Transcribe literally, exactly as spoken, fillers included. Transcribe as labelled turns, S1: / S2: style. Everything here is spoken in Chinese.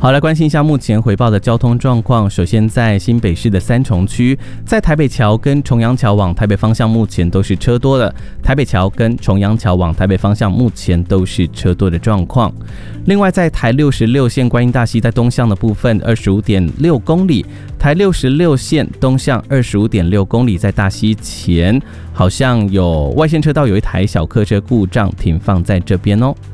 S1: 好，来关心一下目前回报的交通状况。首先在新北市的三重区，在台北桥跟重阳桥往台北方向目前都是车多的，台北桥跟重阳桥往台北方向目前都是车多的状况。另外在台六十六线观音大溪在东向的部分 二十五点六公里，台六十六线东向 二十五点六公里，在大溪前好像有外线车道有一台小客车故障停放在这边哦。